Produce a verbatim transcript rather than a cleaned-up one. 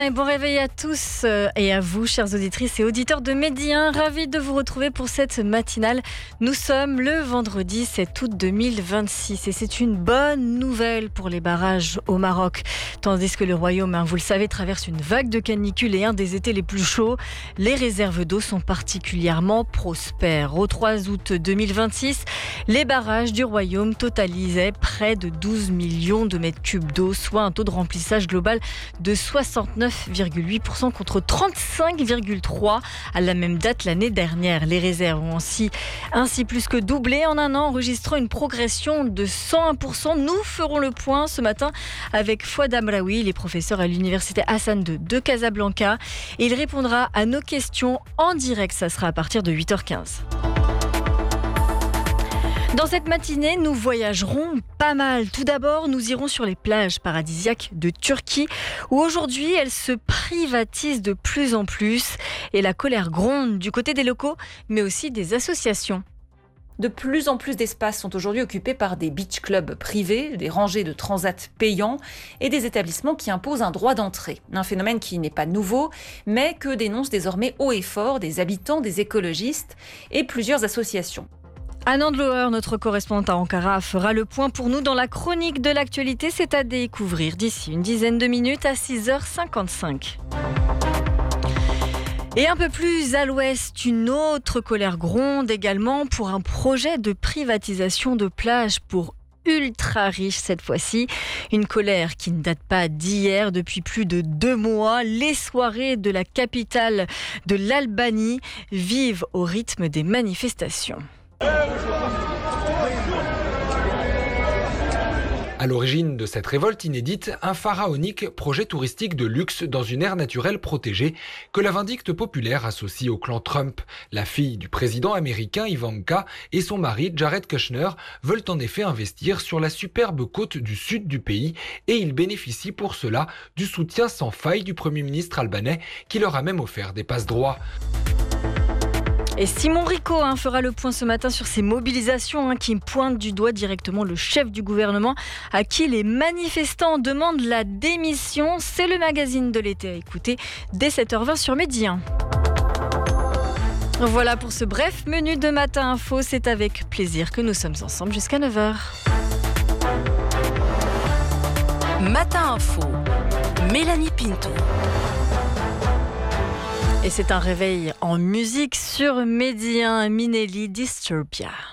Et bon réveil à tous et à vous, chères auditrices et auditeurs de Midi un. Ravis de vous retrouver pour cette matinale. Nous sommes le vendredi sept août deux mille vingt-six et c'est une bonne nouvelle pour les barrages au Maroc. Tandis que le Royaume, vous le savez, traverse une vague de canicule et un des étés les plus chauds, les réserves d'eau sont particulièrement prospères. Au trois août deux mille vingt-six, les barrages du Royaume totalisaient près de douze millions de mètres cubes d'eau, soit un taux de remplissage global de soixante-neuf virgule huit pour cent contre trente-cinq virgule trois pour cent à la même date l'année dernière. Les réserves ont ainsi, ainsi plus que doublé en un an, enregistrant une progression de cent un pour cent. Nous ferons le point ce matin avec Fouad Amraoui, il est professeur à l'université Hassan deux de Casablanca et il répondra à nos questions en direct. Ça sera à partir de huit heures quinze. Dans cette matinée, nous voyagerons pas mal. Tout d'abord, nous irons sur les plages paradisiaques de Turquie où aujourd'hui, elles se privatisent de plus en plus et la colère gronde du côté des locaux, mais aussi des associations. De plus en plus d'espaces sont aujourd'hui occupés par des beach clubs privés, des rangées de transats payants et des établissements qui imposent un droit d'entrée. Un phénomène qui n'est pas nouveau, mais que dénoncent désormais haut et fort des habitants, des écologistes et plusieurs associations. Anne Andlower, notre correspondante à Ankara, fera le point pour nous dans la chronique de l'actualité. C'est à découvrir d'ici une dizaine de minutes à six heures cinquante-cinq. Et un peu plus à l'ouest, une autre colère gronde également pour un projet de privatisation de plages pour ultra riches cette fois-ci. Une colère qui ne date pas d'hier. Depuis plus de deux mois, les soirées de la capitale de l'Albanie vivent au rythme des manifestations. À l'origine de cette révolte inédite, un pharaonique projet touristique de luxe dans une aire naturelle protégée que la vindicte populaire associe au clan Trump. La fille du président américain Ivanka et son mari Jared Kushner veulent en effet investir sur la superbe côte du sud du pays et ils bénéficient pour cela du soutien sans faille du Premier ministre albanais qui leur a même offert des passe-droits. Et Simon Rico hein, fera le point ce matin sur ces mobilisations hein, qui pointent du doigt directement le chef du gouvernement à qui les manifestants demandent la démission. C'est le magazine de l'été à écouter dès sept heures vingt sur Midi un. Voilà pour ce bref menu de Matin Info. C'est avec plaisir que nous sommes ensemble jusqu'à neuf heures. Matin Info, Mélanie Pinto. Et c'est un réveil en musique sur Midi un, Minelli Disturbia.